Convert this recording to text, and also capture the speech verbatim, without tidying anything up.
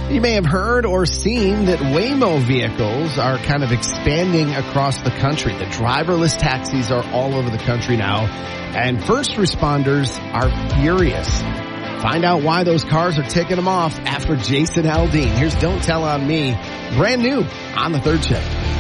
You may have heard or seen that Waymo vehicles are kind of expanding across the country. The driverless taxis are all over the country now, and first responders are furious. Find out why those cars are ticking them off after Jason Aldean. Here's Don't Tell on Me, brand new on the Third Shift.